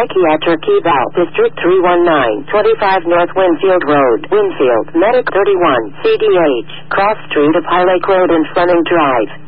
Psychiatric Eval, District 319, 25 North Winfield Road, Winfield, Medic 31, CDH, Cross Street of High Lake Road and Fleming Drive.